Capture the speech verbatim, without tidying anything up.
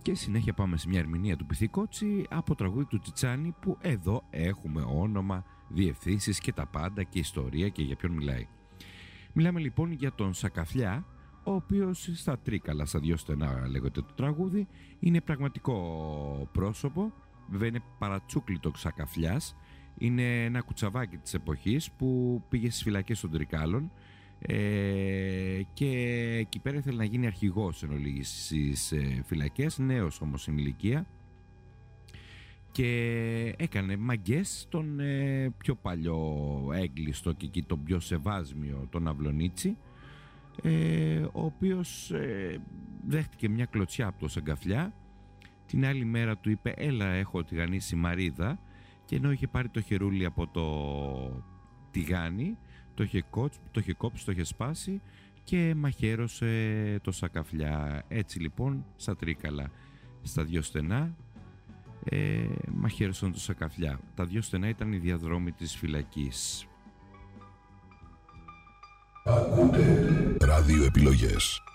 Και συνέχεια πάμε σε μια ερμηνεία του Πυθικότσι από τραγούδι του Τσιτσάνη, που εδώ έχουμε όνομα, διευθύνσεις και τα πάντα και ιστορία και για ποιον μιλάει. Μιλάμε λοιπόν για τον Σακαφλιά, ο οποίος στα Τρίκαλα, στα δυο στενά λέγεται το τραγούδι, είναι πραγματικό πρόσωπο. Βέβαια είναι παρατσούκλητο Σακαφλιάς, είναι ένα κουτσαβάκι της εποχής που πήγε στις φυλακές των Τρικάλων ε, και εκεί πέρα ήθελε να γίνει αρχηγός εν ολίγης στις ε, φυλακές, νέος όμως στην ηλικία, και έκανε μαγκές τον ε, πιο παλιό έγκλειστο και εκεί τον πιο σεβάσμιο, τον Αυλονίτσι, ε, ο οποίος ε, δέχτηκε μια κλωτσιά από τον Σακαφλιά. Την άλλη μέρα του είπε έλα έχω τηγανίσει μαρίδα, και ενώ είχε πάρει το χερούλι από το τηγάνι, το είχε, κόψει, το είχε κόψει, το είχε σπάσει και μαχαίρωσε το Σακαφλιά. Έτσι λοιπόν στα Τρίκαλα, στα δυο στενά, ε, μαχαίρωσαν το Σακαφλιά. Τα δυο στενά ήταν οι διαδρόμοι της φυλακής. Ακούτε ράδιο επιλογές.